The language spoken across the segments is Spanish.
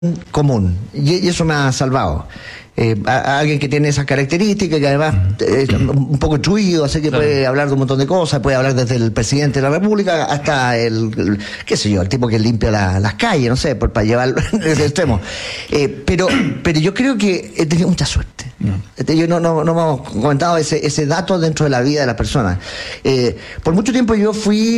común, y eso me ha salvado. A alguien que tiene esas características, que además es un poco instruido, así que claro, puede hablar de un montón de cosas, puede hablar desde el presidente de la República hasta qué sé yo, el tipo que limpia las calles, no sé, para llevarlo a ese extremo. Pero yo creo que he tenido mucha suerte. Yo no hemos comentado ese dato dentro de la vida de las personas. Por mucho tiempo yo fui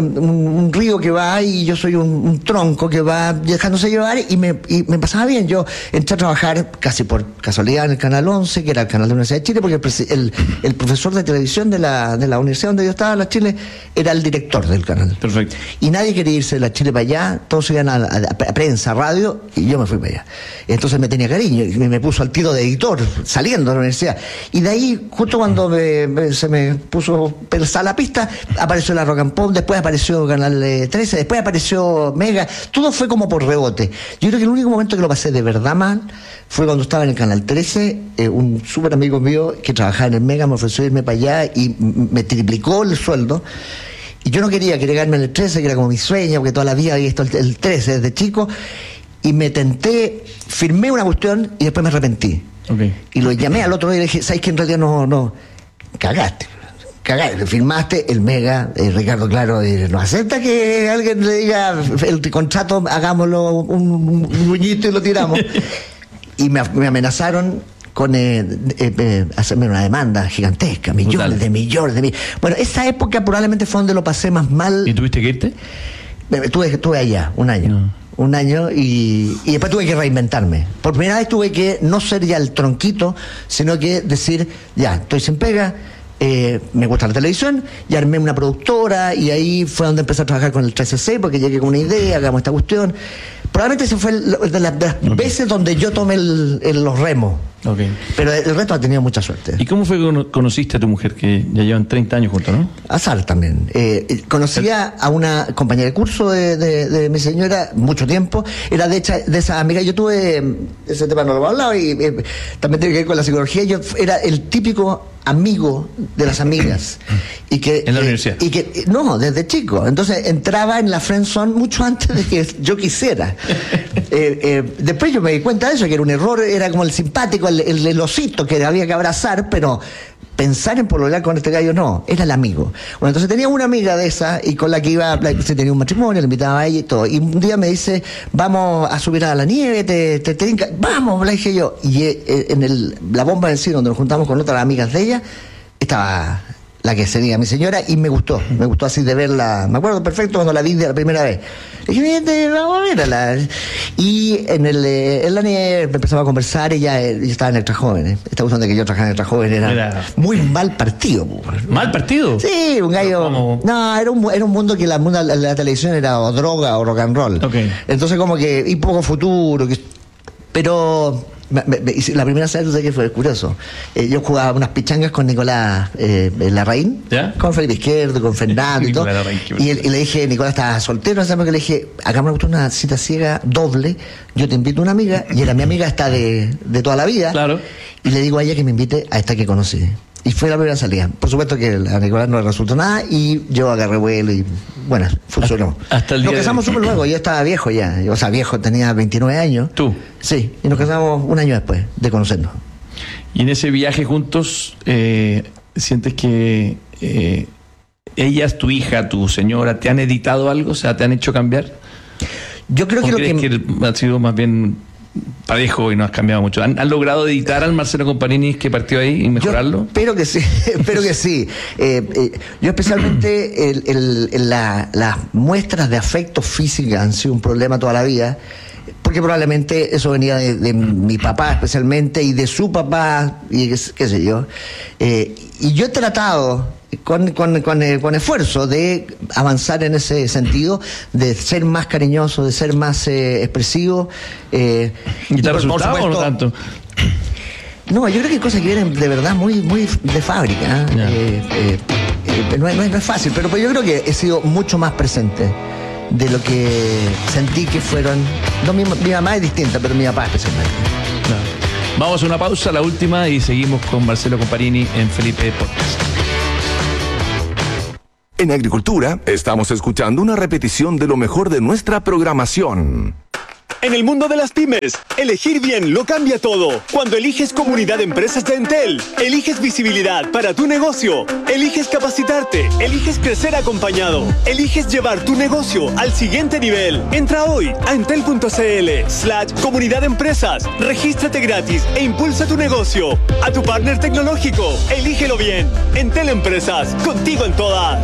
un río que va y yo soy un tronco que va dejándose llevar y me pasaba bien. Yo entré a trabajar casi por casualidad en el Canal 11, que era el canal de la Universidad de Chile, porque el profesor de televisión de la universidad donde yo estaba, la Chile, era el director del canal. Perfecto. Y nadie quería irse de la Chile para allá, todos se iban a prensa, radio, y yo me fui para allá. Entonces me tenía cariño y me puso al tiro de editor, saliendo de la universidad. Y de ahí, justo cuando se me puso pensar la pista, apareció la Rock and Pop, después apareció Canal 13, después apareció Mega, todo fue como por rebote. Yo creo que el único momento que lo pasé de verdad mal fue cuando estaba en el Canal 13, un súper amigo mío que trabajaba en el Mega me ofreció irme para allá y me triplicó el sueldo. Y yo no quería quedarme en el 13, que era como mi sueño, porque toda la vida había visto el 13 desde chico, y me tenté, firmé una cuestión y después me arrepentí. Okay. Y lo llamé al otro día y le dije, ¿sabes que en realidad no cagaste? Firmaste el Mega, Ricardo Claro, ¿no acepta que alguien le diga el contrato, hagámoslo un buñito y lo tiramos? Y me amenazaron con hacerme una demanda gigantesca, millones de millones. Bueno, esa época probablemente fue donde lo pasé más mal. ¿Y tuviste que irte? Estuve allá un año. No. Un año y después tuve que reinventarme. Por primera vez tuve que no ser ya el tronquito, sino que decir, ya, estoy sin pega, me gusta la televisión, y armé una productora, y ahí fue donde empecé a trabajar con el 13C, porque llegué con una idea, hagamos esta cuestión. Probablemente ese fue de las veces donde yo tomé los remos. Okay. Pero el resto ha tenido mucha suerte. ¿Y cómo fue que conociste a tu mujer, que ya llevan 30 años juntos, no? Azar también. Conocía a una compañera de curso de mi señora mucho tiempo. Era de esas amigas. Yo tuve, ese tema no lo hemos hablado, y también tiene que ver con la psicología. Yo era el típico amigo de las amigas. Y que, ¿En la universidad? Y que, no, desde chico. Entonces entraba en la friendzone mucho antes de que yo quisiera. Después yo me di cuenta de eso, que era un error, era como el simpático, el osito que había que abrazar, pero pensar en pololear con este gallo no, era el amigo. Bueno, entonces tenía una amiga de esa y con la que se tenía un matrimonio, le invitaba a ella y todo. Y un día me dice, vamos a subir a la nieve, vamos, le dije yo. Y en la bomba del cine, donde nos juntamos con otras amigas de ella, estaba la que sería mi señora, y me gustó así de verla. Me acuerdo perfecto cuando la vi de la primera vez. Le dije, vente, vamos a verla. Y en la nieve empezamos a conversar, y ya yo estaba en Extra Jóvenes. Esta cuestión de que yo trabajaba en Extra Jóvenes era muy mal partido. ¿Mal partido? Sí, un gallo. No, era un mundo que la televisión era o droga o rock and roll. Okay. Entonces, como que, y poco futuro. Pero la primera vez que fue curioso. Yo jugaba unas pichangas con Nicolás Larraín, ¿ya? Con Felipe Izquierdo, con Fernando y todo. Y le dije, Nicolás estaba soltero, ¿sabes? Que le dije, hagamos una cita ciega doble. Yo te invito a una amiga, y era mi amiga esta de toda la vida. Claro. Y le digo a ella que me invite a esta que conocí. Y fue la primera salida. Por supuesto que a Nicolás no le resultó nada, y yo agarré vuelo y, bueno, funcionó. Hasta el día. Nos casamos súper luego, yo estaba viejo ya. O sea, viejo, tenía 29 años. ¿Tú? Sí, y nos casamos un año después de conocernos. Y en ese viaje juntos, ¿sientes que ellas, tu hija, tu señora, te han editado algo? O sea, ¿te han hecho cambiar? Yo creo que ¿crees que ha sido más bien parejo y no has cambiado mucho? ¿Han logrado editar al Marcelo Comparini que partió ahí y mejorarlo? Yo espero que sí, espero que sí. Yo especialmente las muestras de afecto física han sido un problema toda la vida, porque probablemente eso venía de mi papá especialmente, y de su papá, y qué sé yo. Y yo he tratado con esfuerzo de avanzar en ese sentido, de ser más cariñoso, de ser más expresivo. ¿Y te ha resultado o no tanto? No, yo creo que hay cosas que vienen de verdad muy de fábrica. No es fácil, pero yo creo que he sido mucho más presente de lo que sentí que fueron. No, mi mamá es distinta, pero mi papá especialmente. Claro. Vamos a una pausa, la última, y seguimos con Marcelo Comparini en Felipe Podcast. En Agricultura estamos escuchando una repetición de lo mejor de nuestra programación. En el mundo de las pymes, elegir bien lo cambia todo. Cuando eliges Comunidad de Empresas de Entel, eliges visibilidad para tu negocio, eliges capacitarte, eliges crecer acompañado, eliges llevar tu negocio al siguiente nivel. Entra hoy a entel.cl/comunidad de empresas, regístrate gratis e impulsa tu negocio. A tu partner tecnológico, elígelo bien. Entel Empresas, contigo en todas.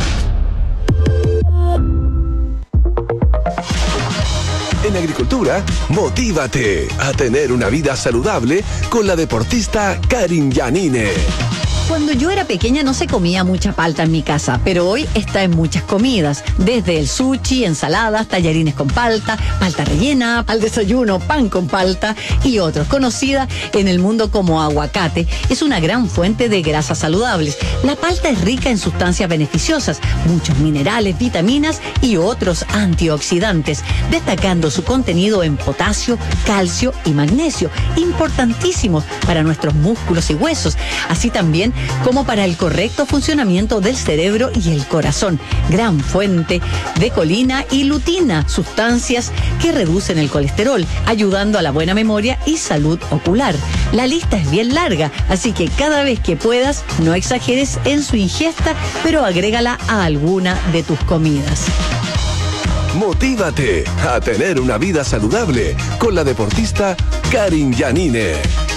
En agricultura, motívate a tener una vida saludable con la deportista Karin Janine. Cuando yo era pequeña no se comía mucha palta en mi casa, pero hoy está en muchas comidas, desde el sushi, ensaladas, tallarines con palta, palta rellena, al desayuno pan con palta y otros. Conocida en el mundo como aguacate, es una gran fuente de grasas saludables. La palta es rica en sustancias beneficiosas, muchos minerales, vitaminas y otros antioxidantes, destacando su contenido en potasio, calcio y magnesio, importantísimos para nuestros músculos y huesos, así también como para el correcto funcionamiento del cerebro y el corazón. Gran fuente de colina y lutina, sustancias que reducen el colesterol, ayudando a la buena memoria y salud ocular. La lista es bien larga, así que cada vez que puedas, no exageres en su ingesta, pero agrégala a alguna de tus comidas. Motívate a tener una vida saludable con la deportista Karin Janine.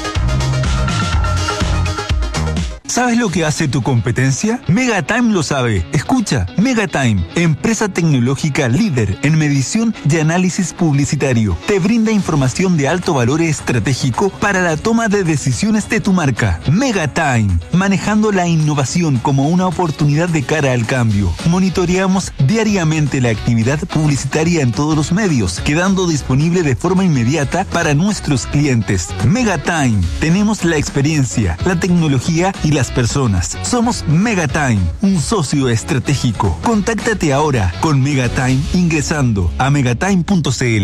¿Sabes lo que hace tu competencia? Megatime lo sabe. Escucha, Megatime, empresa tecnológica líder en medición y análisis publicitario. Te brinda información de alto valor estratégico para la toma de decisiones de tu marca. Megatime, manejando la innovación como una oportunidad de cara al cambio. Monitoreamos diariamente la actividad publicitaria en todos los medios, quedando disponible de forma inmediata para nuestros clientes. Megatime, tenemos la experiencia, la tecnología y las personas. Somos Megatime, un socio estratégico. Contáctate ahora con Megatime ingresando a megatime.cl.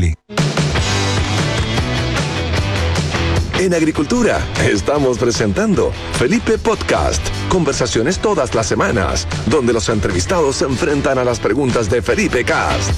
En agricultura, estamos presentando Felipe Podcast. Conversaciones todas las semanas, donde los entrevistados se enfrentan a las preguntas de Felipe Cast.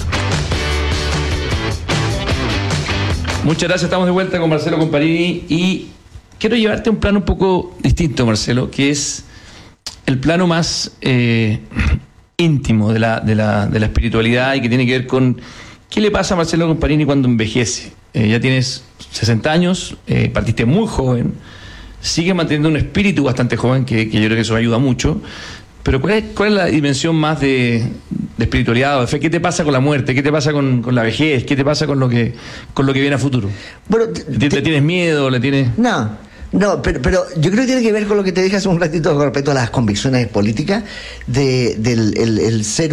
Muchas gracias, estamos de vuelta con Marcelo Comparini y quiero llevarte a un plano un poco distinto, Marcelo, que es el plano más íntimo de la espiritualidad y que tiene que ver con qué le pasa a Marcelo Comparini cuando envejece. Ya tienes 60 años, partiste muy joven, sigues manteniendo un espíritu bastante joven, que yo creo que eso ayuda mucho, pero ¿cuál es la dimensión más de espiritualidad o de fe? ¿Qué te pasa con la muerte? ¿Qué te pasa con la vejez? ¿Qué te pasa con lo que viene a futuro? Bueno, ¿Le tienes miedo? ¿Le tienes...? No, pero yo creo que tiene que ver con lo que te dije hace un ratito con respecto a las convicciones políticas, del ser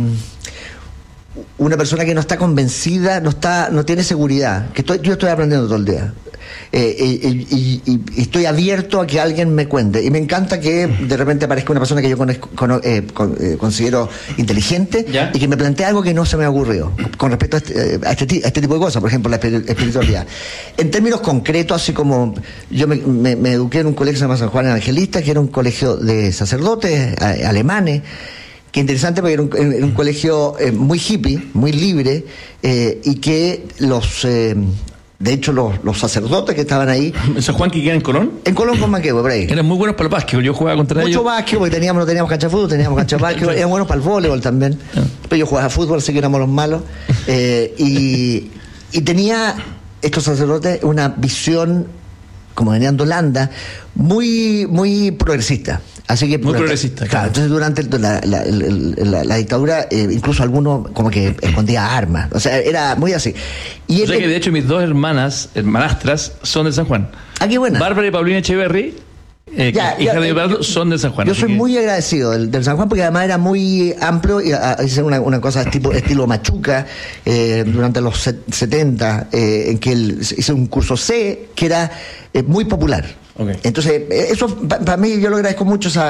una persona que no está convencida, no tiene seguridad, yo estoy aprendiendo todo el día. Y estoy abierto a que alguien me cuente, y me encanta que de repente aparezca una persona que yo considero inteligente. ¿Ya? Y que me plantea algo que no se me ha ocurrido con respecto a este tipo de cosas, por ejemplo la espiritualidad en términos concretos, así como yo me eduqué en un colegio que se llama San Juan Evangelista, que era un colegio de sacerdotes alemanes. Qué interesante, porque era un colegio muy hippie, muy libre, y que de hecho, los sacerdotes que estaban ahí... ¿San Juan que queda en Colón? En Colón con Manquehue, por ahí. Eran muy buenos para el básquetbol, yo jugaba contra ellos. Mucho básquetbol, porque no teníamos cancha de fútbol, teníamos cancha de básquetbol, eran buenos para el voleibol también. Pero yo jugaba a fútbol, así que éramos los malos. Y tenía estos sacerdotes una visión, como venían de Holanda, muy, muy progresista. Así que muy progresista. Claro, entonces durante la dictadura, incluso algunos como que escondía armas. O sea, era muy así. Y o sea que de hecho mis dos hermanastras son de San Juan. Ah, qué buena. Bárbara y Paulina Echeverry, hija de Eduardo, son de San Juan. Yo soy muy agradecido del San Juan, porque además era muy amplio y hice una cosa estilo Machuca durante los 70, en que hice un curso C que era muy popular. Okay. Entonces, eso para mí yo lo agradezco mucho, esa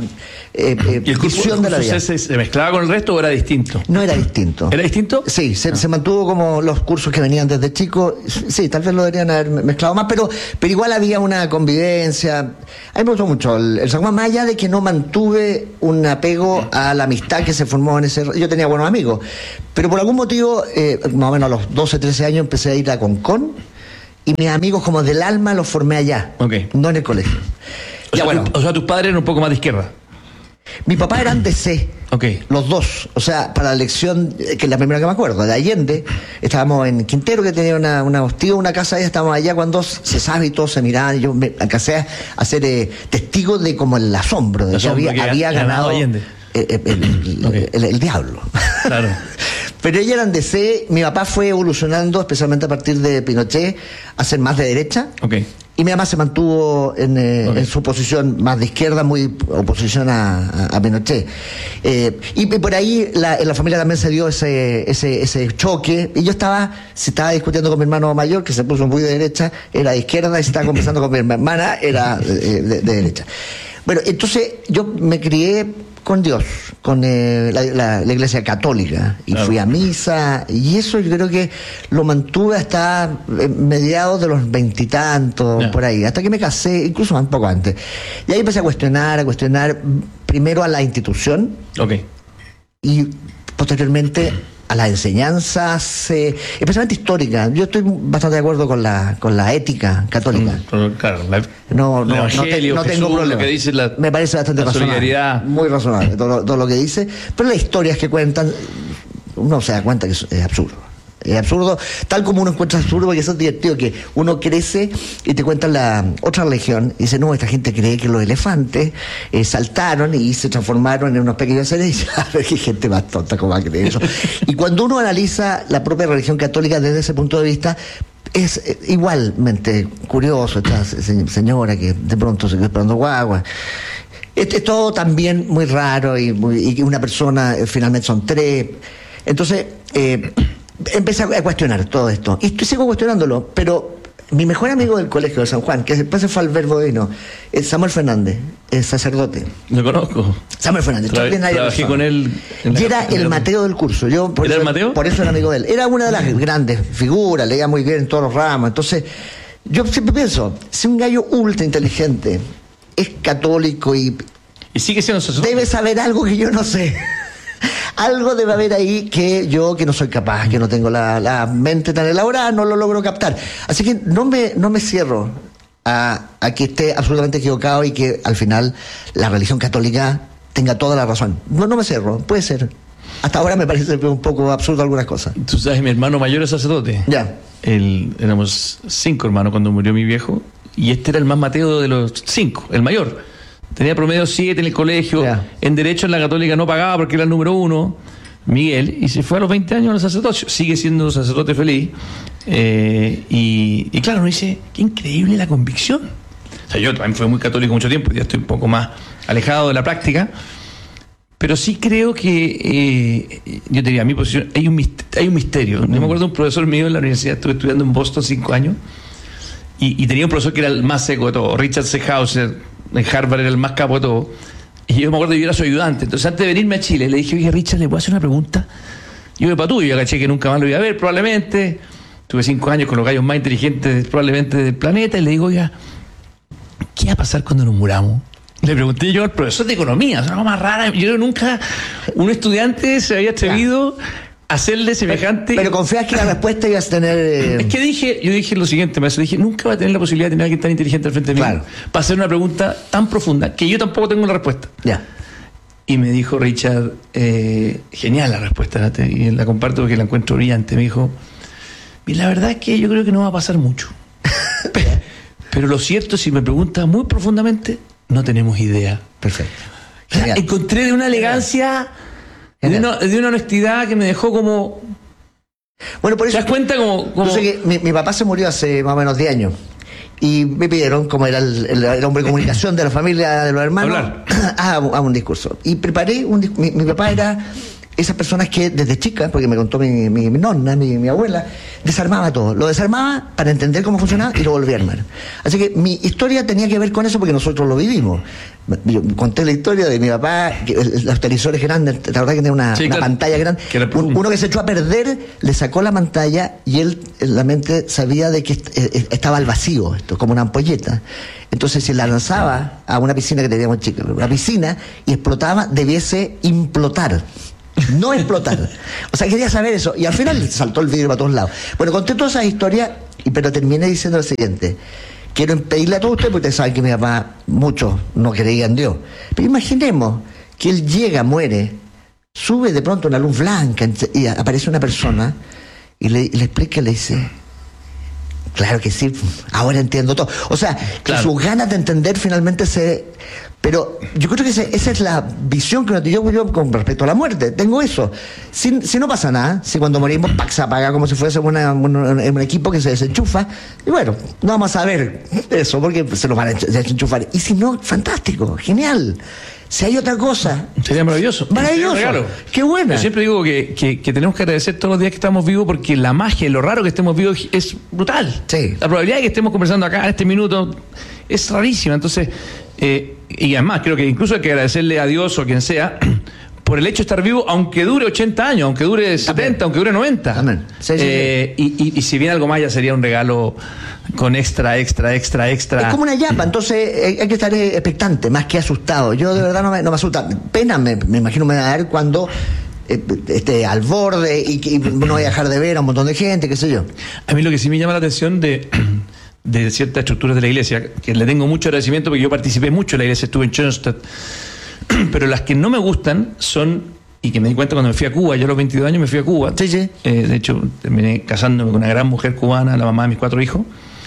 ¿Y el visión de la vida. se mezclaba con el resto o era distinto? No era distinto. ¿Era distinto? Sí, se mantuvo como los cursos que venían desde chico. Sí, tal vez lo deberían haber mezclado más, pero igual había una convivencia. A mí me gustó mucho el San Juan, más allá de que no mantuve un apego a la amistad que se formó en ese... Yo tenía buenos amigos, pero por algún motivo, más o menos a los 12, 13 años, empecé a ir a Concón. Y mis amigos como del alma los formé allá, no en el colegio. O sea, tus padres eran un poco más de izquierda. Mi papá era DC, los dos. O sea, para la elección, que es la primera que me acuerdo, de Allende, estábamos en Quintero, que tenía una casa ahí, estábamos allá cuando se sabe y todos se miraban. Y yo me alcancé a ser testigo de como el asombro de que había ganado Allende. El diablo. Claro. Pero ellos eran DC, mi papá fue evolucionando, especialmente a partir de Pinochet, a ser más de derecha. Y mi mamá se mantuvo en su posición más de izquierda, muy oposición a Pinochet. Y por ahí en la familia también se dio ese choque. Y yo estaba discutiendo con mi hermano mayor, que se puso muy de derecha, era de izquierda, y se estaba conversando con mi hermana, era de derecha. Bueno, entonces yo me crié con Dios, con la iglesia católica, y fui a misa, y eso yo creo que lo mantuve hasta mediados de los 20 y tantos, por ahí, hasta que me casé, incluso un poco antes. Y ahí empecé a cuestionar primero a la institución, y posteriormente a las enseñanzas, especialmente históricas. Yo estoy bastante de acuerdo con la ética católica. Claro, no tengo problema. Lo que dice me parece bastante razonable. Solidaridad. Muy razonable todo lo que dice. Pero las historias que cuentan, uno se da cuenta que es absurdo. Es absurdo, tal como uno encuentra absurdo, porque eso es divertido, que uno crece y te cuentan la otra religión y dice, no, esta gente cree que los elefantes saltaron y se transformaron en unos pequeños seres, y a ver qué gente más tonta como va a creer eso. Y cuando uno analiza la propia religión católica desde ese punto de vista, es igualmente curioso. Esta señora que de pronto se quedó esperando guagua. Es todo también muy raro, y una persona finalmente son tres. Entonces empecé a cuestionar todo esto, y sigo cuestionándolo, pero mi mejor amigo del colegio de San Juan, que después se fue al Verbo Divino, es Samuel Fernández, es sacerdote. Lo conozco. Samuel Fernández. Trabajé con él. Y era el Mateo del curso. ¿Era el Mateo? Por eso era amigo de él. Era una de las grandes figuras, leía muy bien en todos los ramos. Entonces, yo siempre pienso, si un gallo ultra inteligente es católico y sigue siendo sacerdote, debe saber algo que yo no sé. Algo debe haber ahí que no soy capaz, que no tengo la mente tan elaborada, no lo logro captar. Así que no me cierro a que esté absolutamente equivocado y que al final la religión católica tenga toda la razón. No me cierro, puede ser. Hasta ahora me parece un poco absurdo algunas cosas. Tú sabes, mi hermano mayor es sacerdote. Ya. Éramos 5 hermanos cuando murió mi viejo, y este era el más Mateo de los 5, el mayor. Tenía promedio 7 en el colegio. En Derecho en la Católica no pagaba porque era el número 1, Miguel, y se fue a los 20 años al sacerdocio. Sigue siendo sacerdote feliz. Y claro, uno dice, qué increíble la convicción. O sea, yo también fui muy católico mucho tiempo, ya estoy un poco más alejado de la práctica. Pero sí creo que, yo te diría, mi posición, hay un misterio. Yo me acuerdo de un profesor mío en la universidad, estuve estudiando en Boston 5 años, y tenía un profesor que era el más seco de todo, Richard C. Hauser. En Harvard era el más capo de todo. Y yo me acuerdo que yo era su ayudante. Entonces, antes de venirme a Chile, le dije, oye, Richard, ¿le puedo hacer una pregunta? Yo me patúo, yo caché que nunca más lo iba a ver, probablemente. Tuve 5 años con los gallos más inteligentes probablemente del planeta, y le digo, oiga, ¿qué va a pasar cuando nos muramos? Le pregunté yo al profesor de economía, es una cosa más rara. Yo nunca, un estudiante se había atrevido a hacerle semejante. Pero confías que la respuesta ibas a tener. Es que yo dije lo siguiente, maestro, nunca va a tener la posibilidad de tener a alguien tan inteligente al frente de mí para hacer una pregunta tan profunda que yo tampoco tengo la respuesta. Y me dijo Richard, genial la respuesta, y la comparto porque la encuentro brillante. Me dijo, y la verdad es que yo creo que no va a pasar mucho. Pero lo cierto, si me preguntas muy profundamente, no tenemos idea. Perfecto. Encontré de una elegancia, de una honestidad que me dejó como... Bueno, por eso... ¿Te das cuenta como... Yo sé que mi papá se murió hace más o menos 10 años. Y me pidieron, como era el hombre de comunicación de la familia, de los hermanos, a un discurso. Y preparé mi papá era esas personas que desde chica, porque me contó mi nonna, mi abuela, desarmaba todo. Lo desarmaba para entender cómo funcionaba y lo volvía a armar. Así que mi historia tenía que ver con eso porque nosotros lo vivimos. Yo conté la historia de mi papá, que los televisores grandes, la verdad que tenía una pantalla grande. Uno que se echó a perder, le sacó la pantalla y él en la mente sabía de que estaba al vacío, esto, como una ampolleta. Entonces, si la lanzaba a una piscina que teníamos chica, una piscina, y explotaba, debiese implotar. No explotar. O sea, quería saber eso. Y al final saltó el vidrio para todos lados. Bueno, conté todas esas historias, pero terminé diciendo lo siguiente. Quiero pedirle a todos ustedes, porque ustedes saben que mi papá, muchos no creían en Dios. Pero imaginemos que él llega, muere, sube de pronto una luz blanca y aparece una persona y le explica, le dice... Claro que sí, ahora entiendo todo. O sea, claro, que sus ganas de entender finalmente Pero yo creo que esa es la visión que yo con respecto a la muerte. Tengo eso. Si no pasa nada, si cuando morimos se apaga como si fuese un equipo que se desenchufa, y bueno, no vamos a ver eso porque se nos van a desenchufar. Y si no, fantástico, genial. Si hay otra cosa... Sería maravilloso. Maravilloso. Qué buena. Yo siempre digo que tenemos que agradecer todos los días que estamos vivos porque la magia, lo raro que estemos vivos es brutal. Sí. La probabilidad de que estemos conversando acá en este minuto es rarísima. Entonces, y además creo que incluso hay que agradecerle a Dios o a quien sea por el hecho de estar vivo, aunque dure 80 años, aunque dure 70, Amén. Aunque dure 90. Amén. Sí. Y si viene algo más ya sería un regalo con extra. Es como una llapa, entonces hay que estar expectante, más que asustado. Yo de verdad no me asusta. Pena me imagino me va a dar cuando esté al borde y no voy a dejar de ver a un montón de gente, qué sé yo. A mí lo que sí me llama la atención de ciertas estructuras de la iglesia, que le tengo mucho agradecimiento porque yo participé mucho en la iglesia, estuve en Schoenstatt, pero las que no me gustan son, y que me di cuenta cuando me fui a Cuba, yo a los 22 años me fui a Cuba, sí. De hecho terminé casándome con una gran mujer cubana, la mamá de mis 4 hijos,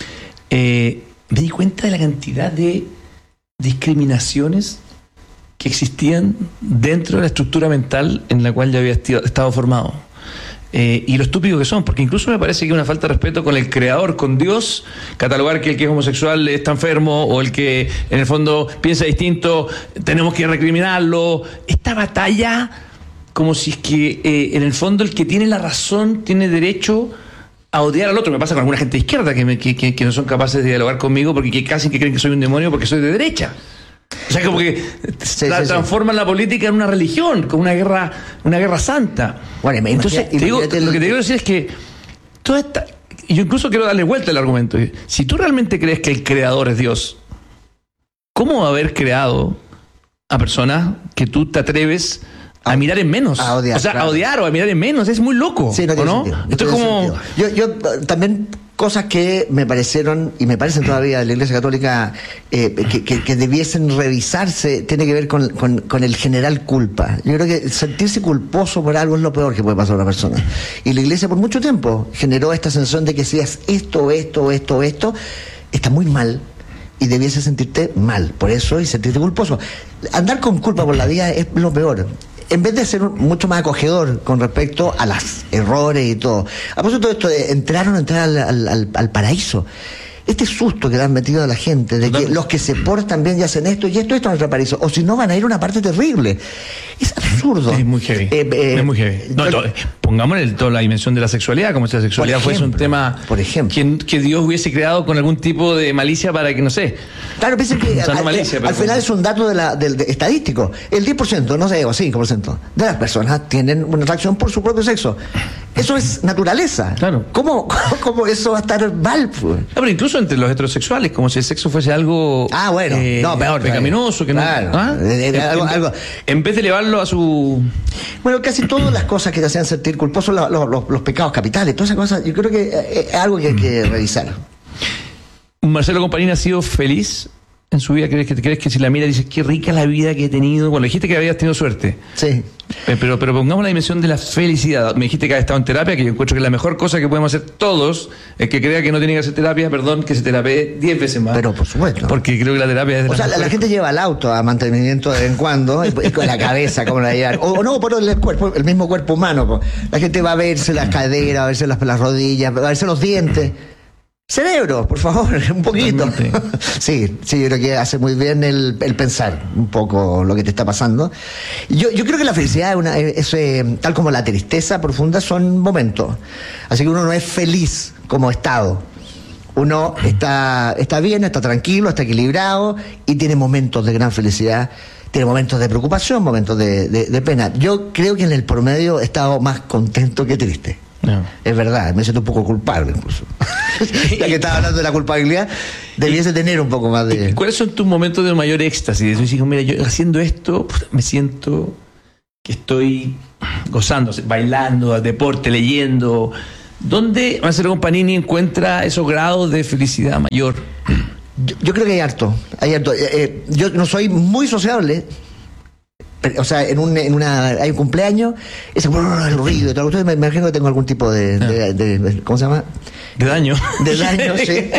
me di cuenta de la cantidad de discriminaciones que existían dentro de la estructura mental en la cual yo había estado formado. Y lo estúpido que son, porque incluso me parece que es una falta de respeto con el creador, con Dios, catalogar que el que es homosexual está enfermo o el que en el fondo piensa distinto, tenemos que recriminarlo. Esta batalla, como si es que en el fondo el que tiene la razón tiene derecho a odiar al otro. Me pasa con alguna gente de izquierda que no son capaces de dialogar conmigo porque casi que creen que soy un demonio porque soy de derecha. O sea, como que transforman la política en una religión, como una guerra santa. Bueno, entonces, lo que te quiero decir es que toda esta... Y yo incluso quiero darle vuelta al argumento. Si tú realmente crees que el creador es Dios, ¿cómo haber creado a personas que tú te atreves a mirar en menos? A odiar, o sea, claro, a odiar o a mirar en menos. Es muy loco. Sí, no tiene sentido. Esto es como... Yo también... Cosas que me parecieron, y me parecen todavía de la Iglesia Católica, que debiesen revisarse, tiene que ver con el general culpa. Yo creo que sentirse culposo por algo es lo peor que puede pasar a una persona. Y la Iglesia por mucho tiempo generó esta sensación de que si es esto, está muy mal y debiese sentirte mal por eso y sentirte culposo. Andar con culpa por la vida es lo peor. En vez de ser mucho más acogedor con respecto a los errores y todo. A propósito de esto de entrar o no entrar al paraíso, este susto que le han metido a la gente de que los que se portan bien y hacen esto y esto no es el paraíso, o si no van a ir a una parte terrible. Es absurdo. Es muy heavy. Es muy heavy. Pongámosle toda la dimensión de la sexualidad, como si la sexualidad fuese un tema, por ejemplo, que Dios hubiese creado con algún tipo de malicia para que, no sé. Claro, piensen que al final es un dato del estadístico. El 10%, no sé, o 5% de las personas tienen una atracción por su propio sexo. Eso es naturaleza. Claro. ¿Cómo eso va a estar mal? Pues? Pero incluso entre los heterosexuales, como si el sexo fuese algo peor, pecaminoso, que claro, algo. En vez de elevarlo a su... Bueno, casi todas las cosas que te hacían sentir culposo, los pecados capitales, todas esas cosas, yo creo que es algo que hay que revisar. Marcelo Comparini ha sido feliz en su vida. ¿Crees que si la mira dices qué rica la vida que he tenido? Bueno, dijiste que habías tenido suerte. Sí. Pero pongamos la dimensión de la felicidad. Me dijiste que has estado en terapia, que yo encuentro que la mejor cosa que podemos hacer todos es que crea que no tiene que hacer terapia, que se terapie 10 veces más. Pero por supuesto. Porque creo que la terapia es de la gente lleva el auto a mantenimiento de vez en cuando y con la cabeza, como la llevar. O no, por el cuerpo, el mismo cuerpo humano. La gente va a verse las caderas, a verse las rodillas, a verse los dientes. Cerebro, por favor, un poquito. Sí, yo creo que hace muy bien el pensar un poco lo que te está pasando. Yo creo que la felicidad tal como la tristeza profunda, son momentos. Así que uno no es feliz como estado. Uno está bien, está tranquilo, está equilibrado y tiene momentos de gran felicidad. Tiene momentos de preocupación, momentos de pena. Yo creo que en el promedio he estado más contento que triste. No. Es verdad, me siento un poco culpable incluso. Ya que estaba hablando de la culpabilidad, debiese tener un poco más de... ¿Cuáles son tus momentos de mayor éxtasis? Yo digo, mira, yo haciendo esto me siento que estoy gozando, bailando, deporte, leyendo. ¿Dónde Marcelo Compagnini encuentra esos grados de felicidad mayor? Yo creo que hay harto. Yo no soy muy sociable. O sea, hay un cumpleaños, ese el ruido y todo. Ustedes me imagino que tengo algún tipo de ¿cómo se llama? De daño. De daño, sí.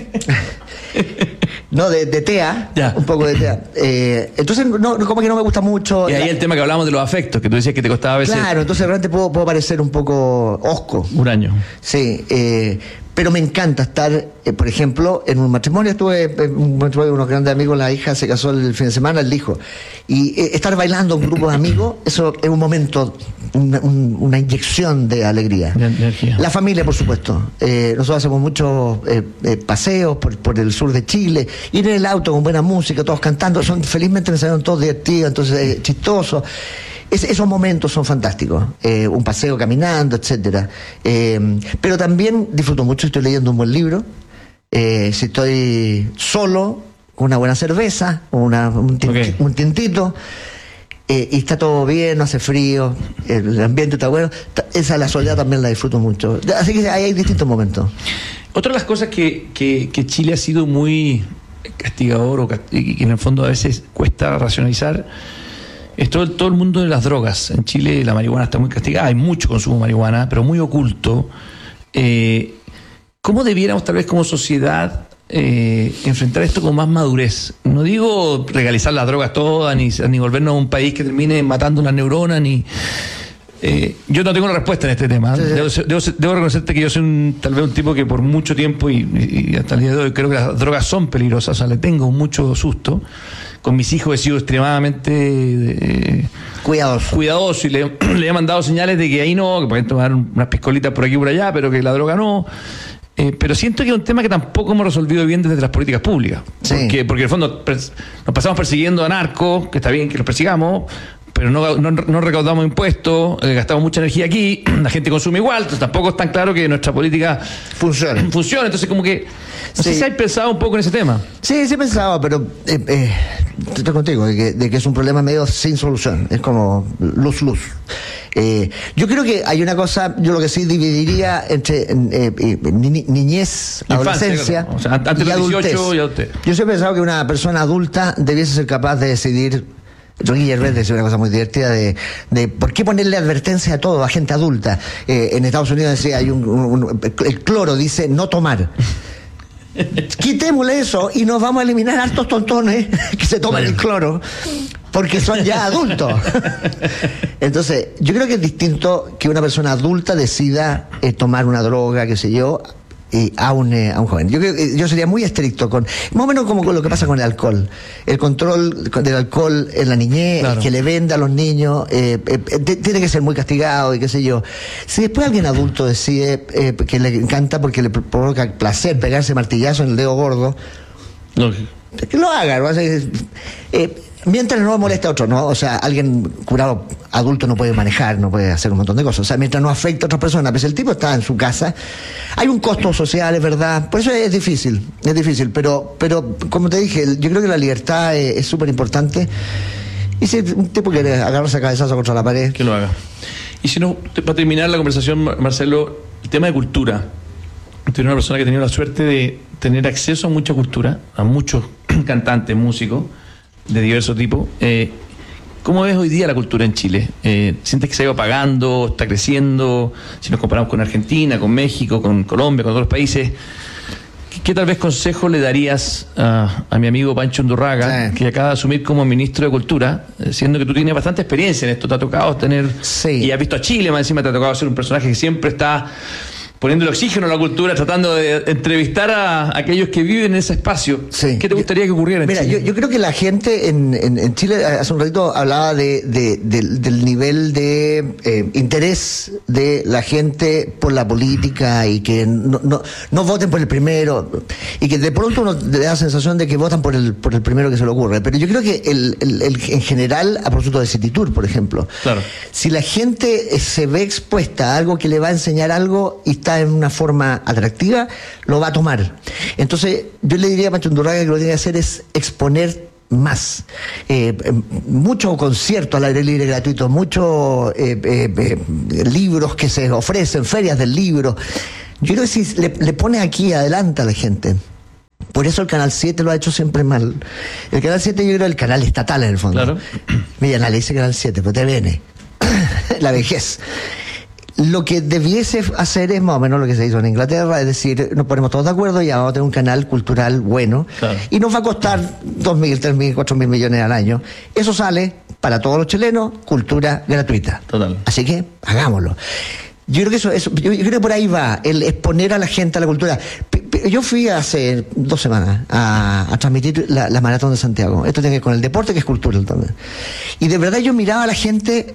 No, de TEA, ya. Un poco de TEA. Entonces, como que no me gusta mucho. Y ahí el tema que hablábamos de los afectos, que tú decías que te costaba a veces. Claro, entonces realmente puedo parecer un poco hosco. Huraño. Sí, pero me encanta estar, por ejemplo, en un matrimonio. Estuve unos grandes amigos, la hija se casó el fin de semana, el hijo. Y estar bailando un grupo de amigos, eso es un momento, una inyección de alegría. De energía. La familia, por supuesto. Nosotros hacemos muchos paseos por el sur de Chile, ir en el auto con buena música, todos cantando. Felizmente nos salieron todos divertidos, entonces chistosos. Esos momentos son fantásticos, un paseo caminando, etcétera. Pero también disfruto mucho, estoy leyendo un buen libro. Si estoy solo, con una buena cerveza, un tintito, y está todo bien, no hace frío, el ambiente está bueno, la soledad también la disfruto mucho. Así que hay distintos momentos. Otra de las cosas que Chile ha sido muy castigador, y que en el fondo a veces cuesta racionalizar, es todo el mundo de las drogas. En Chile la marihuana está muy castigada, hay mucho consumo de marihuana, pero muy oculto. ¿Cómo debiéramos, tal vez como sociedad, enfrentar esto con más madurez? No digo legalizar las drogas todas, ni volvernos a un país que termine matando una neurona, ni... yo no tengo una respuesta en este tema. Sí. Debo reconocerte que yo soy tal vez un tipo que por mucho tiempo y hasta el día de hoy creo que las drogas son peligrosas. O sea, le tengo mucho susto. Con mis hijos he sido extremadamente cuidadoso y le he mandado señales de que ahí no, que pueden tomar unas piscolitas por aquí y por allá, pero que la droga no. Pero siento que es un tema que tampoco hemos resolvido bien desde las políticas públicas. Sí. Porque en el fondo nos pasamos persiguiendo a narcos, que está bien que los persigamos, pero no recaudamos impuestos, gastamos mucha energía aquí, la gente consume igual, entonces tampoco es tan claro que nuestra política funcione. Entonces como que no sé si hay pensado un poco en ese tema. Sí he pensado, pero estoy contigo, de que es un problema medio sin solución, es como luz. Yo creo que hay una cosa, yo lo que sí dividiría entre niñez, adolescencia, o sea, antes de los 18 y adultez. Yo siempre he pensado que una persona adulta debiese ser capaz de decidir. Rocky Gervais decía una cosa muy divertida de por qué ponerle advertencia a todo, a gente adulta. En Estados Unidos decía, hay el cloro dice no tomar. Quitémosle eso y nos vamos a eliminar hartos tontones que se toman el cloro porque son ya adultos. Entonces, yo creo que es distinto que una persona adulta decida tomar una droga, qué sé yo, a un joven. Yo sería muy estricto con, más o menos como con lo que pasa con el alcohol. El control del alcohol en la niñez, claro. Que le venda a los niños, tiene que ser muy castigado y qué sé yo. Si después alguien adulto decide que le encanta porque le provoca placer pegarse martillazo en el dedo gordo, que lo haga, ¿no? Mientras no moleste a otro, ¿no? O sea, alguien curado adulto no puede manejar, no puede hacer un montón de cosas. O sea, mientras no afecta a otras personas, pues el tipo está en su casa. Hay un costo social, es verdad. Por eso es difícil. Pero como te dije, yo creo que la libertad es súper importante. Y si un tipo quiere agarrarse a cabezazo contra la pared, que lo haga. Y si no, para terminar la conversación, Marcelo, el tema de cultura. Soy una persona que ha tenido la suerte de tener acceso a mucha cultura, a muchos cantantes, músicos de diversos tipos. ¿Cómo ves hoy día la cultura en Chile? ¿Sientes que se ha ido apagando, está creciendo? Si nos comparamos con Argentina, con México, con Colombia, con otros países, ¿qué tal vez consejo le darías a mi amigo Pancho Undurraga, que acaba de asumir como ministro de Cultura, siendo que tú tienes bastante experiencia en esto, te ha tocado tener, y has visto a Chile, más encima te ha tocado ser un personaje que siempre está poniendo el oxígeno a la cultura, tratando de entrevistar a aquellos que viven en ese espacio. Sí. ¿Qué te gustaría que ocurriera en Chile? Yo creo que la gente en Chile, hace un ratito hablaba del nivel de interés de la gente por la política y que no voten por el primero, y que de pronto uno le da la sensación de que votan por el primero que se le ocurre. Pero yo creo que en general, a propósito de City Tour, por ejemplo, claro, si la gente se ve expuesta a algo que le va a enseñar algo y está en una forma atractiva, lo va a tomar. Entonces, yo le diría a Pancho Undurraga que lo que tiene que hacer es exponer más. Mucho concierto al aire libre gratuito, muchos libros que se ofrecen, ferias del libro. Yo creo que si le pone aquí adelante a la gente. Por eso el Canal 7 lo ha hecho siempre mal. El Canal 7 yo creo que es el canal estatal en el fondo. Claro. Mira, le dice Canal 7, pero TVN. La vejez. Lo que debiese hacer es más o menos lo que se hizo en Inglaterra, es decir, nos ponemos todos de acuerdo y ya vamos a tener un canal cultural bueno, claro, y nos va a costar 2.000, 3.000, 4.000 millones al año. Eso sale para todos los chilenos, cultura gratuita. Total. Así que hagámoslo. Yo creo que yo creo que por ahí va, el exponer a la gente a la cultura. Yo fui hace 2 semanas a transmitir la Maratón de Santiago. Esto tiene que ver con el deporte, que es cultural también. Y de verdad yo miraba a la gente,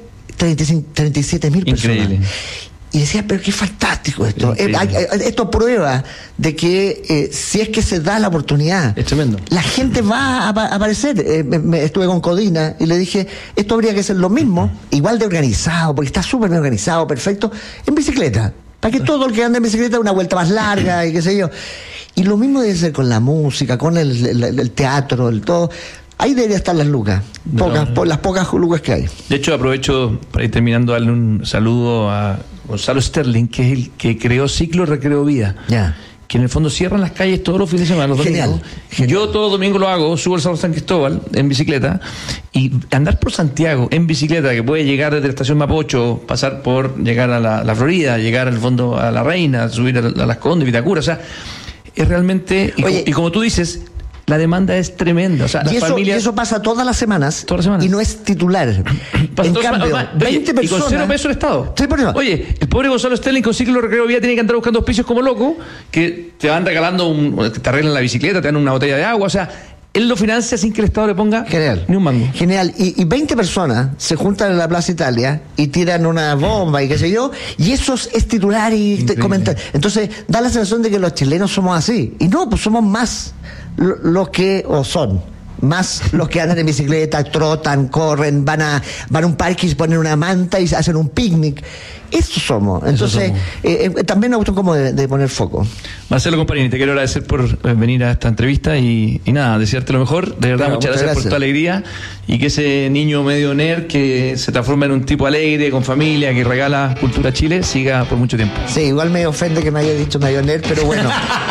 37.000 personas. Increíble. Y decía, pero qué fantástico esto. Esto prueba de que si es que se da la oportunidad, es tremendo, la gente va a aparecer. Estuve con Codina y le dije, esto habría que ser lo mismo, igual de organizado, porque está súper bien organizado, perfecto, en bicicleta. Para que todo el que anda en bicicleta una vuelta más larga y qué sé yo. Y lo mismo debe ser con la música, con el teatro, el todo. Ahí debería estar las lucas, las pocas lucas que hay. De hecho, aprovecho para ir terminando, darle un saludo a Gonzalo Sterling, que es el que creó Ciclo Recreo Vida. Ya. Que en el fondo cierran las calles todos los fines de semana, los domingos. Genial. Yo todo domingo lo hago, subo al Cerro San Cristóbal en bicicleta, y andar por Santiago en bicicleta, que puede llegar desde la estación Mapocho, pasar por llegar a la Florida, llegar al fondo a La Reina, subir a Las Condes, Vitacura, o sea, es realmente, y como tú dices, la demanda es tremenda. O sea, y eso pasa todas las semanas. Y no es titular. En cambio, 20 personas. Y con 0 pesos el Estado. Sí, por eso. Oye, el pobre Gonzalo Sterling con Ciclo Recreo Vía tiene que andar buscando auspicios como loco, que te van regalando, te arreglan la bicicleta, te dan una botella de agua. O sea, él lo financia sin que el Estado le ponga ni un mango. Genial. Y 20 personas se juntan en la Plaza Italia y tiran una bomba y qué sé yo, y eso es titular y comentar. Entonces, da la sensación de que los chilenos somos así. Y no, pues somos más los que son más los que andan en bicicleta, trotan, corren, van a un parque y se ponen una manta y hacen un picnic. Eso somos. Entonces, también me gustó como de poner foco. Marcelo Comparini, te quiero agradecer por venir a esta entrevista y nada, desearte lo mejor. De verdad, muchas gracias por tu alegría, y que ese niño medio nerd que se transforma en un tipo alegre, con familia, que regala cultura a Chile, siga por mucho tiempo. Sí, igual me ofende que me haya dicho medio nerd, pero bueno,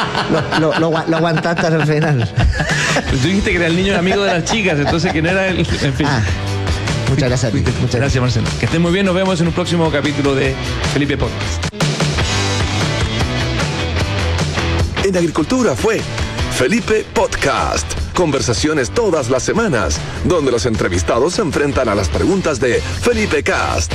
lo aguantaste al final. Pues tú dijiste que era el niño amigo de las chicas, entonces que no era el... En fin. Muchas gracias a ti. Muchas gracias, Marcelo. Que estén muy bien, nos vemos en un próximo capítulo de Felipe Podcast. En Agricultura fue Felipe Podcast. Conversaciones todas las semanas, donde los entrevistados se enfrentan a las preguntas de Felipe Cast.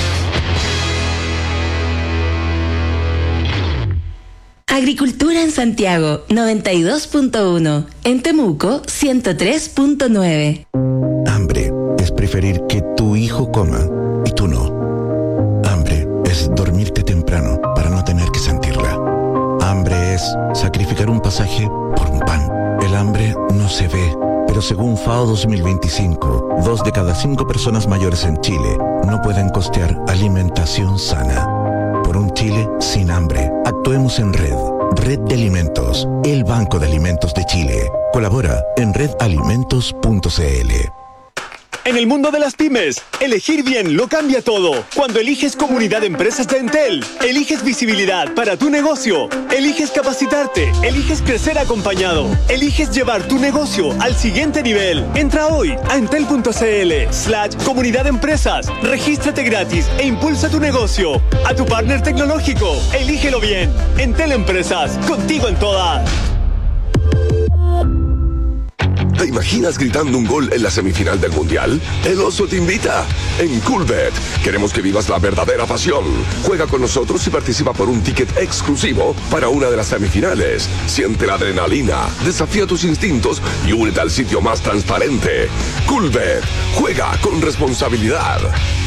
Agricultura en Santiago, 92.1. En Temuco, 103.9. Hambre es preferir que tu hijo coma y tú no. Hambre es dormirte temprano para no tener que sentirla. Hambre es sacrificar un pasaje por un pan. El hambre no se ve, pero según FAO 2025, 2 de cada 5 personas mayores en Chile no pueden costear alimentación sana. Por un Chile sin hambre, actuemos en red. Red de Alimentos, el Banco de Alimentos de Chile. Colabora en redalimentos.cl. En el mundo de las pymes, elegir bien lo cambia todo. Cuando eliges Comunidad de Empresas de Entel, eliges visibilidad para tu negocio, eliges capacitarte, eliges crecer acompañado, eliges llevar tu negocio al siguiente nivel. Entra hoy a entel.cl/Comunidad de Empresas, regístrate gratis e impulsa tu negocio. A tu partner tecnológico, elígelo bien. Entel Empresas, contigo en todas. ¿Te imaginas gritando un gol en la semifinal del Mundial? El Oso te invita. En Coolbet queremos que vivas la verdadera pasión. Juega con nosotros y participa por un ticket exclusivo para una de las semifinales. Siente la adrenalina, desafía tus instintos y únete al sitio más transparente. Coolbet, juega con responsabilidad.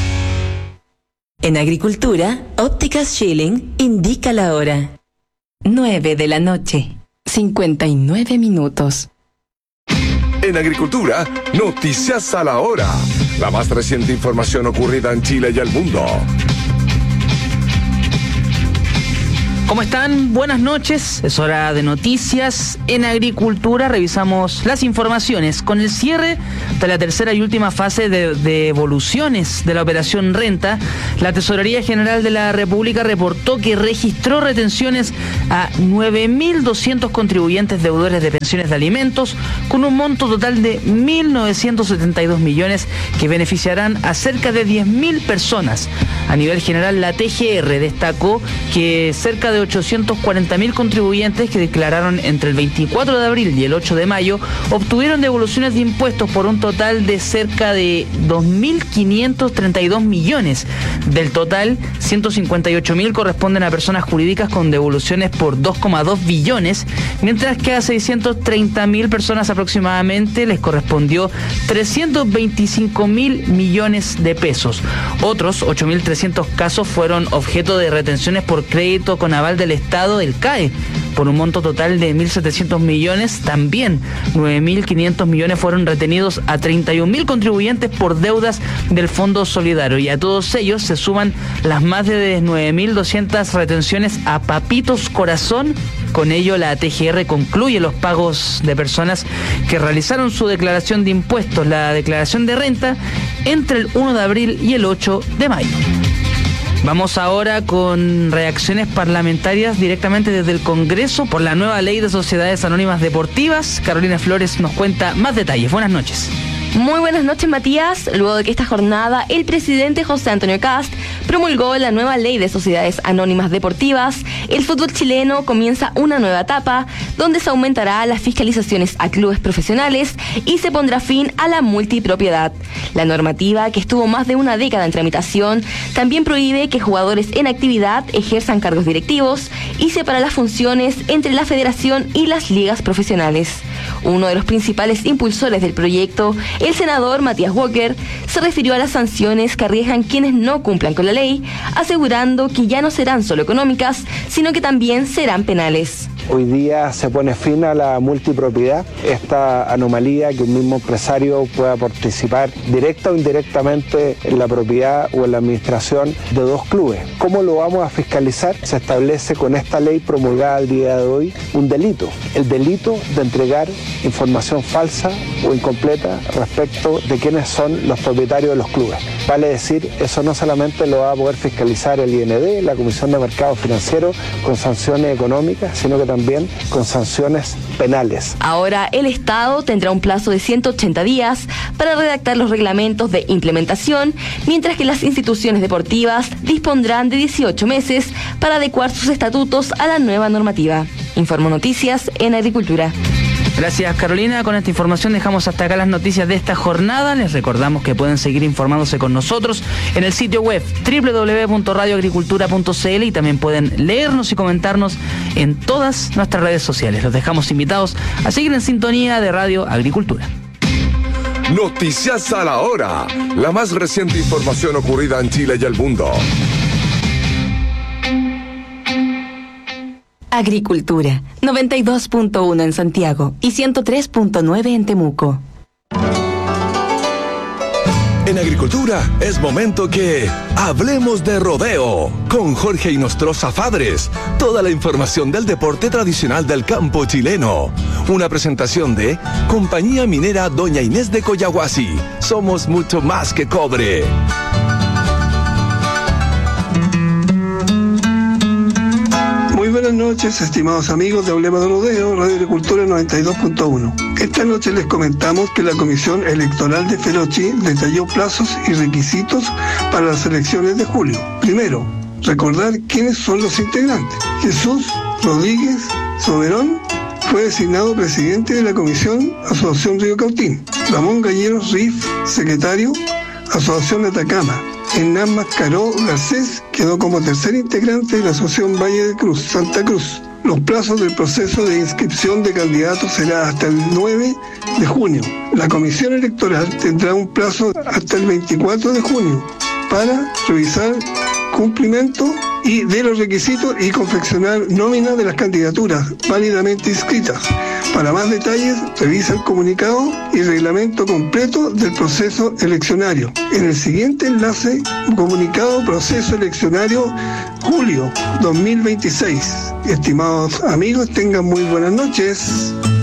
En Agricultura, Ópticas Schilling indica la hora. 9 de la noche, 59 minutos. En Agricultura, noticias a la hora. La más reciente información ocurrida en Chile y el mundo. ¿Cómo están? Buenas noches. Es hora de noticias. En Agricultura revisamos las informaciones con el cierre de la tercera y última fase de devoluciones de la operación Renta. La Tesorería General de la República reportó que registró retenciones a 9.200 contribuyentes deudores de pensiones de alimentos con un monto total de 1.972 millones que beneficiarán a cerca de 10.000 personas. A nivel general, la TGR destacó que cerca de 840.000 contribuyentes que declararon entre el 24 de abril y el 8 de mayo obtuvieron devoluciones de impuestos por un total de cerca de 2.532 millones. Del total, 158.000 corresponden a personas jurídicas con devoluciones por 2,2 billones, mientras que a 630.000 personas aproximadamente les correspondió 325.000 millones de pesos. Otros 8.300 casos fueron objeto de retenciones por crédito con aval del Estado, el CAE, por un monto total de 1.700 millones. También 9.500 millones fueron retenidos a 31.000 contribuyentes por deudas del Fondo Solidario, y a todos ellos se suman las más de 9.200 retenciones a Papitos Corazón. Con ello, la TGR concluye los pagos de personas que realizaron su declaración de impuestos, la declaración de renta, entre el 1 de abril y el 8 de mayo. Vamos ahora con reacciones parlamentarias directamente desde el Congreso por la nueva ley de sociedades anónimas deportivas. Carolina Flores nos cuenta más detalles. Buenas noches. Muy buenas noches, Matías. Luego de que esta jornada el presidente José Antonio Kast promulgó la nueva ley de sociedades anónimas deportivas, el fútbol chileno comienza una nueva etapa donde se aumentará las fiscalizaciones a clubes profesionales y se pondrá fin a la multipropiedad. La normativa, que estuvo más de una década en tramitación, también prohíbe que jugadores en actividad ejerzan cargos directivos y separa las funciones entre la federación y las ligas profesionales. Uno de los principales impulsores del proyecto, el senador Matías Walker, se refirió a las sanciones que arriesgan quienes no cumplan con la ley, asegurando que ya no serán solo económicas, sino que también serán penales. Hoy día se pone fin a la multipropiedad, esta anomalía que un mismo empresario pueda participar directa o indirectamente en la propiedad o en la administración de dos clubes. ¿Cómo lo vamos a fiscalizar? Se establece con esta ley promulgada el día de hoy un delito, el delito de entregar información falsa o incompleta respecto de quiénes son los propietarios de los clubes. Vale decir, eso no solamente lo va a poder fiscalizar el IND, la Comisión de Mercado Financiero, con sanciones económicas, sino que también con sanciones penales. Ahora el Estado tendrá un plazo de 180 días para redactar los reglamentos de implementación, mientras que las instituciones deportivas dispondrán de 18 meses para adecuar sus estatutos a la nueva normativa. Informo Noticias en Agricultura. Gracias, Carolina. Con esta información dejamos hasta acá las noticias de esta jornada. Les recordamos que pueden seguir informándose con nosotros en el sitio web www.radioagricultura.cl y también pueden leernos y comentarnos en todas nuestras redes sociales. Los dejamos invitados a seguir en sintonía de Radio Agricultura. Noticias a la hora. La más reciente información ocurrida en Chile y el mundo. Agricultura, 92.1 en Santiago y 103.9 en Temuco. En Agricultura es momento que hablemos de rodeo con Jorge Inostroza Fadres. Toda la información del deporte tradicional del campo chileno. Una presentación de Compañía Minera Doña Inés de Coyahuasi. Somos mucho más que cobre. Muy buenas noches, estimados amigos de Hablemos de Rodeo, Radio Agricultura 92.1. Esta noche les comentamos que la Comisión Electoral de Ferochi detalló plazos y requisitos para las elecciones de julio. Primero, recordar quiénes son los integrantes. Jesús Rodríguez Soberón, fue designado presidente de la Comisión Asociación Río Cautín. Ramón Galleros Riff, secretario, Asociación Atacama. Hernán Mascaró Garcés quedó como tercer integrante de la Asociación Valle de Cruz, Santa Cruz. Los plazos del proceso de inscripción de candidatos será hasta el 9 de junio. La Comisión Electoral tendrá un plazo hasta el 24 de junio para revisar cumplimiento y de los requisitos y confeccionar nóminas de las candidaturas válidamente inscritas. Para más detalles, revisa el comunicado y reglamento completo del proceso eleccionario. En el siguiente enlace, comunicado proceso eleccionario julio 2026. Estimados amigos, tengan muy buenas noches.